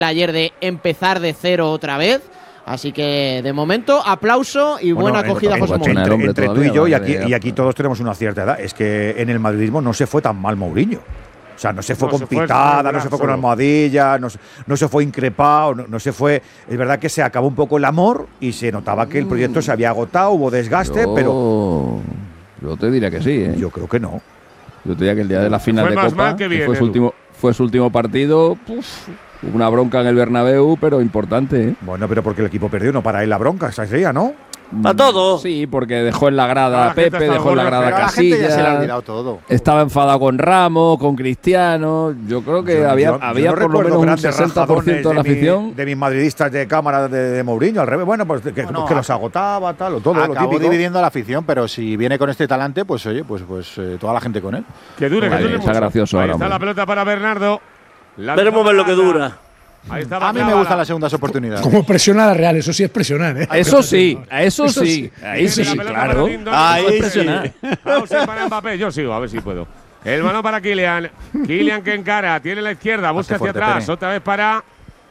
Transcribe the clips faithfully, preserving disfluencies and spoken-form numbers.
ayer de empezar de cero otra vez. Así que, de momento, aplauso y bueno, buena acogida a José entre, Mourinho. entre, entre tú y yo, y aquí, y aquí todos tenemos una cierta edad, es que en el madridismo no se fue tan mal Mourinho. O sea, no se fue no con se fue pitada, no se fue con almohadilla, no, no se fue increpado, no, no se fue… Es verdad que se acabó un poco el amor y se notaba que el proyecto se había agotado, hubo desgaste, yo, pero… Yo te diría que sí, ¿eh? Yo creo que no. Yo te diría que el día de la final fue de más Copa, mal que bien, que fue, su Edu. último, fue su último partido, puf, una bronca en el Bernabéu, pero importante, ¿eh? Bueno, pero porque el equipo perdió, no para él la bronca, esa sería, ¿no? ¡Para todo! Sí, porque dejó en la grada La a Pepe, dejó en la grada a Casillas. Ya se le ha Casillas. olvidado todo. Estaba enfadado con Ramos, con Cristiano. Yo creo que Yo- había, yo- había yo no por lo recuerdo menos un grandes sesenta por ciento de la rajadones afición. mi- de mis madridistas de cámara de, de Mourinho, al revés. Bueno, pues que, Bueno, que a- los agotaba, tal, o todo lo Acabó típico. dividiendo a la afición, pero si viene con este talante, pues oye, pues, pues eh, toda la gente con él. Que dure, que Ahí, dure está mucho. gracioso Ahí ahora, está hombre. la pelota para Bernardo. La Veremos ver lo que Arda. dura. Ahí está A mí me Baklava. gustan las segundas oportunidades. Como presiona a la Real, eso sí es presionar, ¿eh? Eso sí, eso, Eso sí. sí. Ahí sí, Tiene la pelota claro. para Dindon. Ahí Eso es sí. presionar. Hausen para Mbappé. Yo sigo, a ver si puedo. El balón para Kylian. Kylian que encara. Tiene la izquierda. Busca hacia fuerte, atrás. Pene. Otra vez para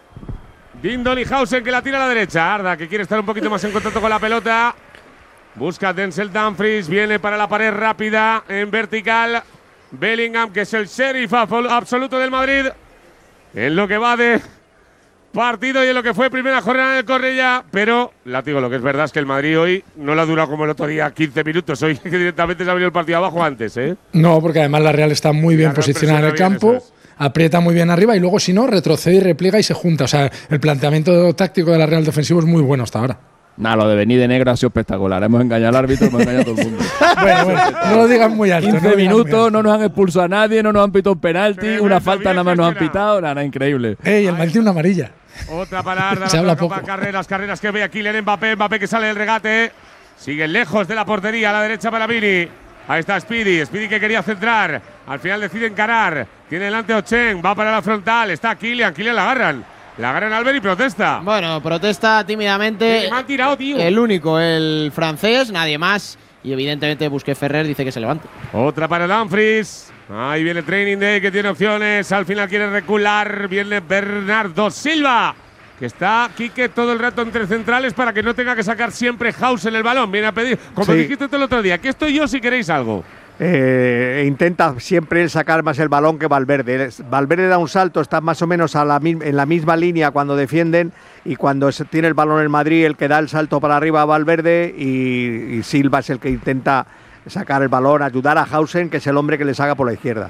Dindon y Hausen que la tira a la derecha. Arda que quiere estar un poquito más en contacto con la pelota. Busca Denzel Dumfries. Viene para la pared rápida en vertical. Bellingham, que es el sheriff absoluto del Madrid. En lo que va de partido y en lo que fue primera jornada del Cornellá, pero látigo, lo que es verdad es que el Madrid hoy no la ha durado como el otro día quince minutos, hoy que directamente se ha venido el partido abajo antes, ¿eh? No, porque además la Real está muy bien La Real posicionada en el presiona bien, campo, eso es. aprieta muy bien arriba y luego si no, retrocede y repliega y se junta. O sea, el planteamiento táctico de la Real defensivo es muy bueno hasta ahora. Nada, lo de venir de negro ha sido espectacular. Hemos engañado al árbitro, hemos engañado a todo el mundo. Bueno, bueno, no lo digas muy alto. no quince lo digas muy minutos, alto. no nos han expulsado a nadie, no nos han pitado un penalti, Tremendo, una falta bien nada más nos han gestionado. pitado, nada, increíble. Ey, el Madrid tiene una amarilla. Otra para Arda, Se la habla toca para poco. carreras, carreras que ve aquí Kylian Mbappé, Mbappé que sale del regate, sigue lejos de la portería, a la derecha para Vini. Ahí está Speedy, Speedy que quería centrar, al final decide encarar, tiene delante Ochen, va para la frontal, está Kylian, Kylian la agarran, la agarran Albert y protesta. Bueno, protesta tímidamente. Me han tirado, tío. El único, el francés, nadie más. Y evidentemente Busquets Ferrer dice que se levante. Otra para Dumfries. Ahí viene Training Day que tiene opciones. Al final quiere recular. Viene Bernardo Silva. Que está Quique todo el rato entre centrales para que no tenga que sacar siempre Hausen el balón. Viene a pedir, como Sí. dijiste tú el otro día, aquí estoy yo si queréis algo. Eh, intenta siempre él sacar más el balón que Valverde. Valverde da un salto, está más o menos a la, mi- en la misma línea cuando defienden y cuando se- tiene el balón el Madrid, el que da el salto para arriba a Valverde y, y Silva es el que intenta sacar el balón, ayudar a Hausen, que es el hombre que le saca por la izquierda.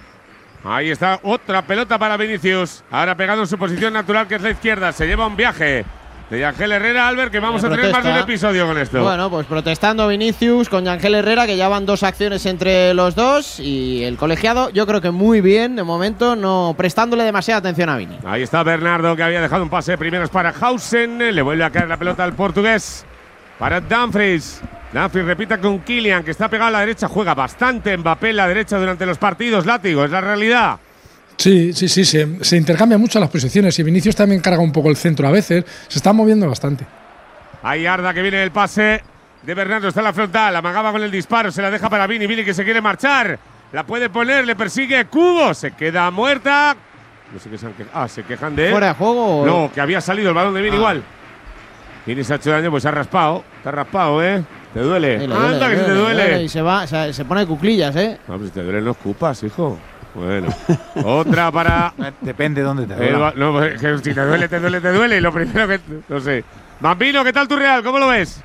Ahí está otra pelota para Vinicius. Ahora pegado en su posición natural que es la izquierda. Se lleva un viaje de Ángel Herrera, Albert, que vamos a tener más de un episodio con esto. Bueno, pues protestando Vinicius con Ángel Herrera, que ya van dos acciones entre los dos. Y el colegiado, yo creo que muy bien, de momento, no prestándole demasiada atención a Vini. Ahí está Bernardo, que había dejado un pase primero es para Hausen. Le vuelve a caer la pelota al portugués. Para Dumfries. Dumfries repita con Kylian, que está pegado a la derecha. Juega bastante Mbappé en la derecha durante los partidos. Látigo, es la realidad. Sí, sí, sí, se, se intercambian mucho las posiciones y Vinicius también carga un poco el centro a veces. Se está moviendo bastante. Ahí Arda que viene el pase de Bernardo. Está en la frontal. Amagaba con el disparo. Se la deja para Vini. Vini que se quiere marchar. La puede poner. Le persigue Cubo. Se queda muerta. No sé qué se han quejado. Ah, se quejan de él. ¿Fuera de juego? o- No, que había salido el balón de Vini Ah. igual. Vini se ha hecho daño, pues se ha raspado. Te ha raspado, ¿eh? ¿Te duele? Sí, le Anda, duele, que le si te duele, le duele. duele. Y se, va, se, se pone cuclillas, ¿eh? No, pues si te duelen los cupas, hijo. Bueno. Otra para… Depende de dónde te el duela. ba- no, pues, que si te duele, te duele, te duele. Y lo primero que… No sé. Bambino, ¿qué tal tu Real? ¿Cómo lo ves?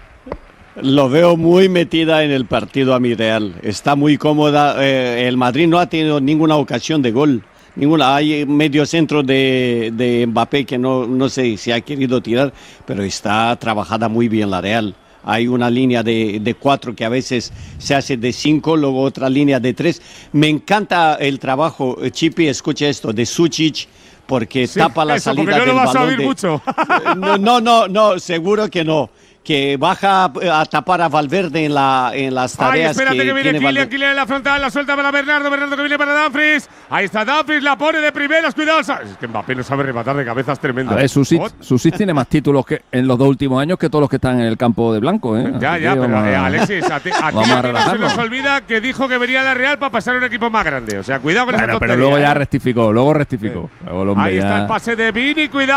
Lo veo muy metida en el partido a mi Real. Está muy cómoda. Eh, el Madrid no ha tenido ninguna ocasión de gol. Ninguna. Hay medio centro de, de Mbappé que no, no sé si ha querido tirar, pero está trabajada muy bien la Real. Hay una línea de, de cuatro que a veces se hace de cinco, luego otra línea de tres. Me encanta el trabajo, eh, Chipi, escucha esto, de Sučić, porque Sí, tapa la eso, salida porque no del lo vas a balón oír de- mucho. no, no, no, no, seguro que no. Que baja a tapar a Valverde en, la, en las Ay, tareas espérate que, que viene tiene Kylian, Valverde. Kylian en la frontal, la suelta para Bernardo, Bernardo que viene para Dumfries. Ahí está Dumfries, la pone de primeras, cuidado. sa- Es que Mbappé no sabe rematar de cabezas tremendo. A ver, Susic, Ot- Susic tiene más títulos que en los dos últimos años que todos los que están en el campo de blanco, ¿eh? Ya, Así ya, que pero vamos a- eh, Alexis, a ti, a ti vamos a a mí no se relajarnos. nos olvida que dijo que venía a la Real para pasar a un equipo más grande. O sea, cuidado con esa Bueno, pero tontería, luego ya ¿eh? rectificó, luego rectificó. Luego el hombre Ahí está ya- el pase de Vini, cuidado.